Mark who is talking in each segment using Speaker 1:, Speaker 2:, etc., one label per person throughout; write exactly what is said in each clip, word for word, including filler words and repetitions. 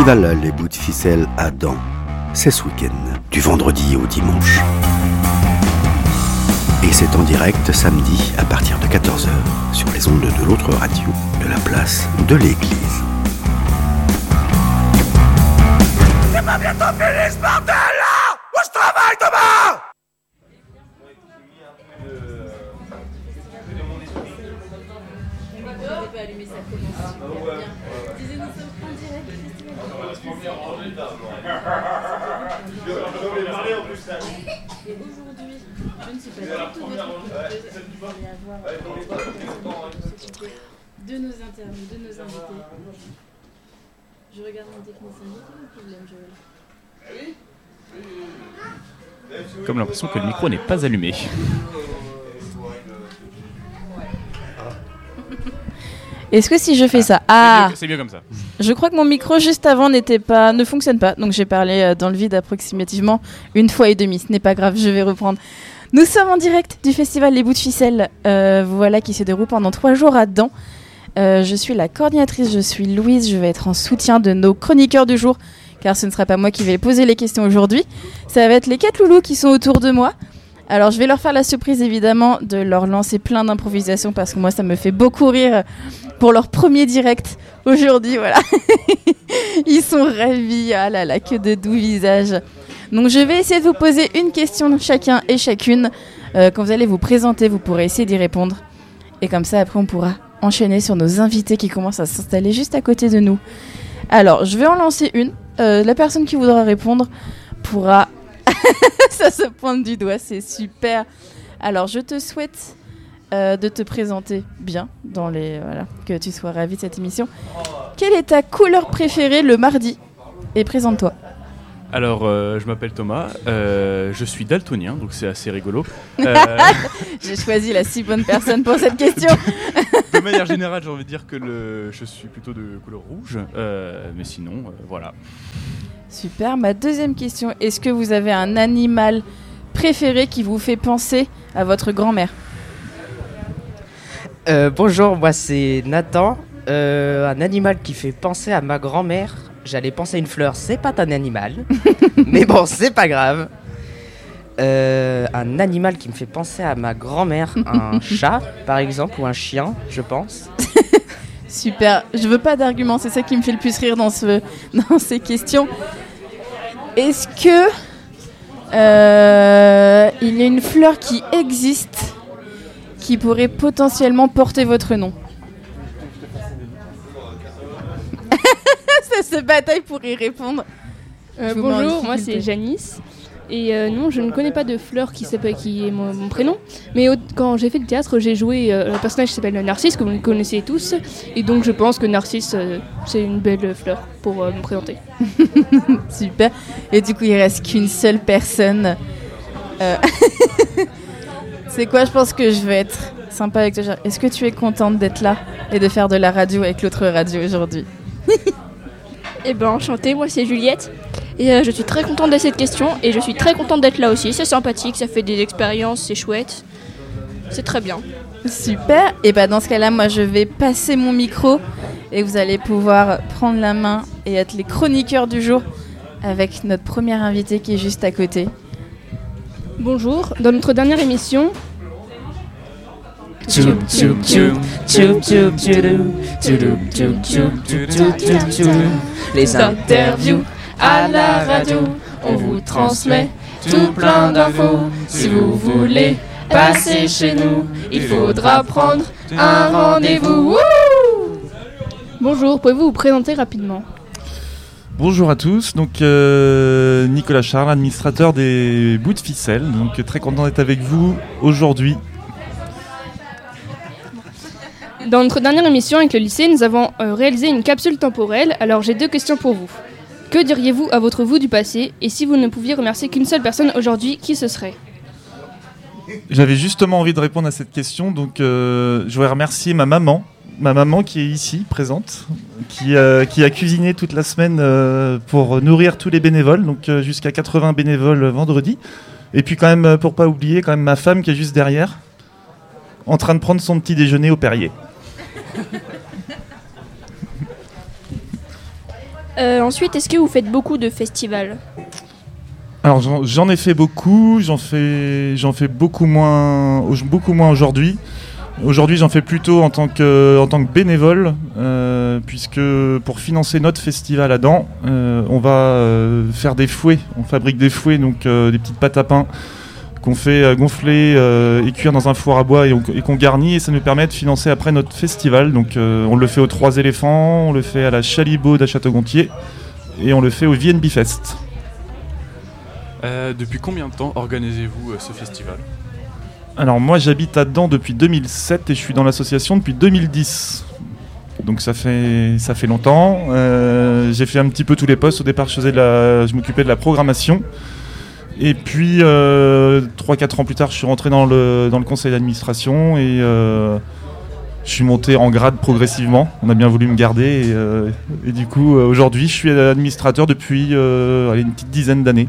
Speaker 1: festival Les Bouts de Ficelle à Dampes, c'est ce week-end, du vendredi au dimanche. Et c'est en direct samedi à partir de quatorze heures sur les ondes de l'autre radio de la place de l'église.
Speaker 2: C'est pas bientôt fini ce bordel là! Où je travaille demain!
Speaker 3: On peut allumer sa commence. Disais, nous sommes en direct du festival. Et aujourd'hui, je ne suis pas du tout votre producteuse. Vous allez avoir de nos interviews, de nos invités. Je regarde mon technicien. Quel est le problème, Joël?
Speaker 4: Comme l'impression que le micro n'est pas allumé.
Speaker 3: Est-ce que si je fais ça, ah,
Speaker 4: c'est mieux, c'est mieux comme ça.
Speaker 3: Je crois que mon micro juste avant n'était pas, ne fonctionne pas, donc j'ai parlé dans le vide approximativement une fois et demie. Ce n'est pas grave, je vais reprendre. Nous sommes en direct du festival Les Bouts de Ficelle, euh, voilà, qui se déroule pendant trois jours à Dampes. Euh, je suis la coordinatrice, je suis Louise, je vais être en soutien de nos chroniqueurs du jour, car ce ne sera pas moi qui vais poser les questions aujourd'hui. Ça va être les quatre loulous qui sont autour de moi. Alors je vais leur faire la surprise évidemment de leur lancer plein d'improvisations parce que moi ça me fait beaucoup rire pour leur premier direct aujourd'hui, voilà. Ils sont ravis, ah là là, que de doux visages. Donc je vais essayer de vous poser une question chacun et chacune. Euh, quand vous allez vous présenter, vous pourrez essayer d'y répondre. Et comme ça après on pourra enchaîner sur nos invités qui commencent à s'installer juste à côté de nous. Alors je vais en lancer une. Euh, la personne qui voudra répondre pourra... Ça se pointe du doigt, c'est super. Alors, je te souhaite euh, de te présenter bien, dans les, voilà, que tu sois ravi de cette émission. Quelle est ta couleur préférée le mardi? Et présente-toi.
Speaker 4: Alors, euh, je m'appelle Thomas, euh, je suis daltonien, donc c'est assez rigolo. Euh...
Speaker 3: J'ai choisi la si bonne personne pour cette question.
Speaker 4: De manière générale, j'ai envie de dire que le... je suis plutôt de couleur rouge, euh, mais sinon, euh, voilà.
Speaker 3: Super. Ma deuxième question, est-ce que vous avez un animal préféré qui vous fait penser à votre grand-mère?
Speaker 5: euh, Bonjour, moi c'est Nathan. Euh, un animal qui fait penser à ma grand-mère. J'allais penser à une fleur, c'est pas un animal. Mais bon, c'est pas grave. Euh, un animal qui me fait penser à ma grand-mère. Un chat, par exemple, ou un chien, je pense.
Speaker 3: Super, je veux pas d'arguments, c'est ça qui me fait le plus rire dans, ce, dans ces questions. Est-ce que euh, il y a une fleur qui existe qui pourrait potentiellement porter votre nom? Ça se bataille pour y répondre.
Speaker 6: Euh, bonjour, moi c'est Janice. Et euh, non, je ne connais pas de fleur qui, qui est mon, mon prénom. Mais au, quand j'ai fait le théâtre, j'ai joué euh, un personnage qui s'appelle Narcisse, que vous connaissez tous. Et donc je pense que Narcisse, euh, c'est une belle fleur pour euh, me présenter.
Speaker 3: Super. Et du coup, il ne reste qu'une seule personne. Euh... c'est quoi? Je pense que je vais être sympa avec toi. Est-ce que tu es contente d'être là et de faire de la radio avec l'autre radio aujourd'hui?
Speaker 6: Eh ben, enchantée, moi c'est Juliette. Et euh, je suis très contente de cette question et je suis très contente d'être là aussi. C'est sympathique, ça fait des expériences, c'est chouette. C'est très bien.
Speaker 3: Super. Et bah dans ce cas-là, moi je vais passer mon micro et vous allez pouvoir prendre la main et être les chroniqueurs du jour avec notre premier invité qui est juste à côté.
Speaker 6: Bonjour. Dans notre dernière émission...
Speaker 5: Les interviews
Speaker 6: à la radio, on vous transmet tout plein d'infos. Si vous voulez passer chez nous, il faudra prendre un rendez-vous. Wouh! Bonjour, pouvez-vous vous présenter rapidement?
Speaker 7: Bonjour à tous, donc euh, Nicolas Charles, administrateur des Bouts de Ficelle, donc très content d'être avec vous aujourd'hui.
Speaker 6: Dans notre dernière émission avec le lycée, nous avons euh, réalisé une capsule temporelle, alors j'ai deux questions pour vous. Que diriez-vous à votre vous du passé? Et si vous ne pouviez remercier qu'une seule personne aujourd'hui, qui ce serait?
Speaker 7: J'avais justement envie de répondre à cette question, donc euh, je voudrais remercier ma maman, ma maman qui est ici, présente, qui, euh, qui a cuisiné toute la semaine euh, pour nourrir tous les bénévoles, donc euh, jusqu'à quatre-vingts bénévoles vendredi. Et puis quand même, pour pas oublier, quand même ma femme qui est juste derrière, en train de prendre son petit déjeuner au Perrier.
Speaker 6: Euh, ensuite, est-ce que vous faites beaucoup de festivals ?
Speaker 7: Alors j'en, j'en ai fait beaucoup, j'en fais, j'en fais beaucoup moins, beaucoup moins aujourd'hui. Aujourd'hui, j'en fais plutôt en tant que, en tant que bénévole, euh, puisque pour financer notre festival à Dents, euh, on va euh, faire des fouets. On fabrique des fouets, donc euh, des petites pâtes à pain qu'on fait euh, gonfler euh, et cuire dans un four à bois et, on, et qu'on garnit, et ça nous permet de financer après notre festival. Donc euh, on le fait aux Trois Éléphants, on le fait à la Chalibaude à Château-Gontier et on le fait au V N B Fest.
Speaker 4: Euh, depuis combien de temps organisez-vous euh, ce festival ?
Speaker 7: Alors moi j'habite à Dents depuis deux mille sept et je suis dans l'association depuis deux mille dix. Donc ça fait, ça fait longtemps. Euh, j'ai fait un petit peu tous les postes. Au départ je, faisais de la, je m'occupais de la programmation. Et puis euh, trois quatre ans plus tard je suis rentré dans le, dans le conseil d'administration et euh, je suis monté en grade progressivement. On a bien voulu me garder et, euh, et du coup euh, aujourd'hui je suis administrateur depuis euh, allez, une petite dizaine d'années.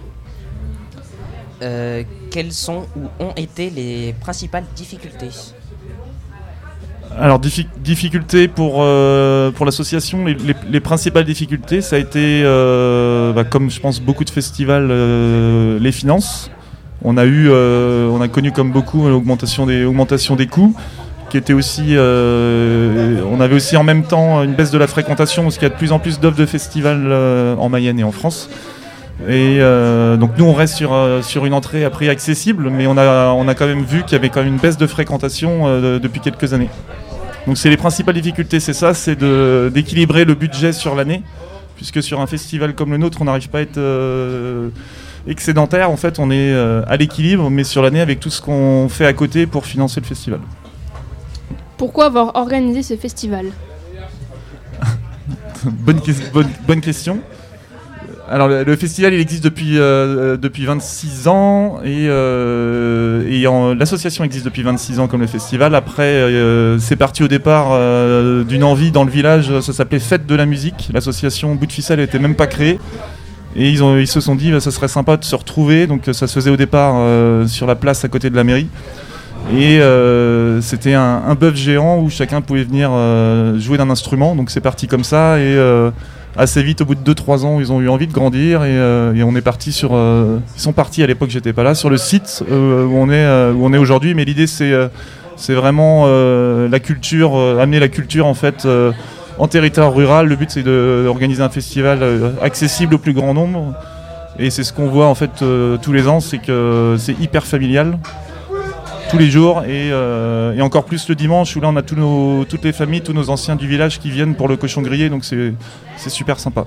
Speaker 5: Euh, quelles sont ou ont été les principales difficultés ?
Speaker 7: Alors diffi- difficultés pour, euh, pour l'association, les, les, les principales difficultés, ça a été, euh, bah, comme je pense beaucoup de festivals, euh, les finances. On a eu, euh, on a connu comme beaucoup l'augmentation des, augmentation des coûts, qui était aussi, euh, on avait aussi en même temps une baisse de la fréquentation, parce qu'il y a de plus en plus d'offres de festivals euh, en Mayenne et en France. Et euh, donc nous on reste sur, euh, sur une entrée à prix accessible, mais on a, on a quand même vu qu'il y avait quand même une baisse de fréquentation euh, depuis quelques années. Donc c'est les principales difficultés, c'est ça, c'est de, d'équilibrer le budget sur l'année, puisque sur un festival comme le nôtre on n'arrive pas à être euh, excédentaire, en fait on est euh, à l'équilibre, mais sur l'année avec tout ce qu'on fait à côté pour financer le festival.
Speaker 6: Pourquoi avoir organisé ce festival ?
Speaker 7: bonne, que- bonne, bonne question. Alors le, le festival il existe depuis, euh, depuis vingt-six ans et, euh, et en, l'association existe depuis vingt-six ans comme le festival. Après euh, c'est parti au départ euh, d'une envie dans le village, ça s'appelait Fête de la musique. L'association Bout de Ficelle n'était même pas créée et ils, ont, ils se sont dit bah, ça serait sympa de se retrouver. Donc ça se faisait au départ euh, sur la place à côté de la mairie. Et euh, c'était un, un bœuf géant où chacun pouvait venir euh, jouer d'un instrument. Donc c'est parti comme ça et euh, assez vite, au bout de deux trois ans, ils ont eu envie de grandir et, euh, et on est parti sur. Euh, ils sont partis à l'époque, j'étais pas là, sur le site euh, où on est, euh, où on est aujourd'hui. Mais l'idée, c'est, euh, c'est vraiment euh, la culture, euh, amener la culture en fait euh, en territoire rural. Le but, c'est de, d'organiser un festival euh, accessible au plus grand nombre. Et c'est ce qu'on voit en fait euh, tous les ans, c'est que c'est hyper familial. Tous les jours et, euh, et encore plus le dimanche où là on a tous nos, toutes les familles, tous nos anciens du village qui viennent pour le cochon grillé, donc c'est, c'est super sympa.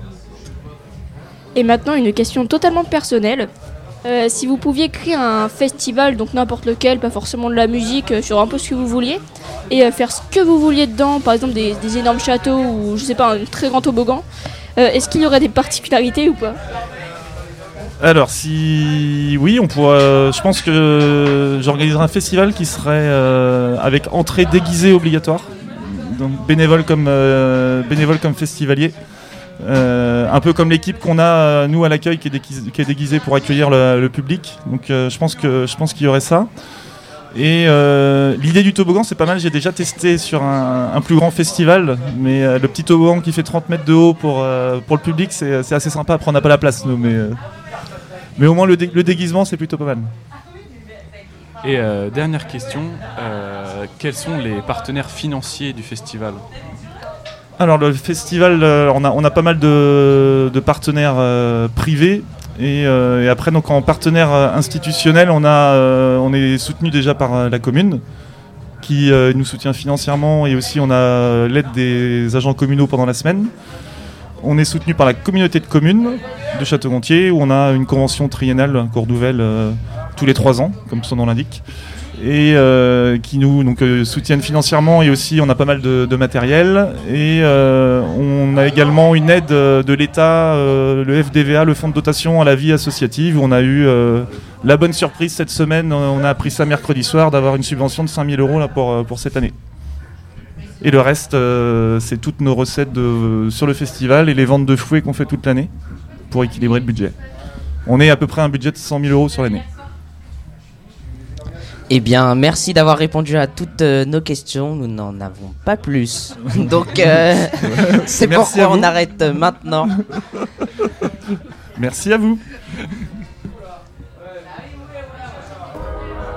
Speaker 6: Et maintenant une question totalement personnelle. Euh, si vous pouviez créer un festival, donc n'importe lequel, pas forcément de la musique, euh, sur un peu ce que vous vouliez, et euh, faire ce que vous vouliez dedans, par exemple des, des énormes châteaux ou je sais pas, un très grand toboggan, euh, est-ce qu'il y aurait des particularités ou pas ?
Speaker 7: Alors si oui, on pourra, je pense que j'organiserai un festival qui serait euh, avec entrée déguisée obligatoire, donc bénévole comme euh, bénévole comme festivalier, euh, un peu comme l'équipe qu'on a nous à l'accueil qui est déguisée, qui est déguisée pour accueillir le, le public. Donc euh, je pense que je pense qu'il y aurait ça. Et euh, l'idée du toboggan c'est pas mal, j'ai déjà testé sur un, un plus grand festival, mais euh, le petit toboggan qui fait trente mètres de haut pour, euh, pour le public c'est, c'est assez sympa, après on n'a pas la place nous, mais, euh, mais au moins le, dé- le déguisement c'est plutôt pas mal.
Speaker 4: Et euh, dernière question, euh, quels sont les partenaires financiers du festival ?
Speaker 7: Alors le festival, euh, on, a, on a pas mal de, de partenaires euh, privés. Et, euh, et après, donc, en partenaire euh, institutionnel, on, a, euh, on est soutenu déjà par euh, la commune qui euh, nous soutient financièrement et aussi on a euh, l'aide des agents communaux pendant la semaine. On est soutenu par la communauté de communes de Château-Gontier où on a une convention triennale Cordouvelle euh, tous les trois ans, comme son nom l'indique, et euh, qui nous donc, euh, soutiennent financièrement et aussi on a pas mal de, de matériel et euh, on a également une aide de l'État, euh, le F D V A, le fonds de dotation à la vie associative, où on a eu euh, la bonne surprise cette semaine, on a appris ça mercredi soir, d'avoir une subvention de cinq mille euros là, pour, pour cette année. Et le reste, euh, c'est toutes nos recettes de, sur le festival et les ventes de fouets qu'on fait toute l'année pour équilibrer le budget. On est à peu près à un budget de cent mille euros sur l'année.
Speaker 5: Eh bien, merci d'avoir répondu à toutes euh, nos questions. Nous n'en avons pas plus. Donc, euh, c'est
Speaker 7: Merci
Speaker 5: pourquoi
Speaker 7: à vous.
Speaker 5: on arrête maintenant.
Speaker 7: Merci à vous.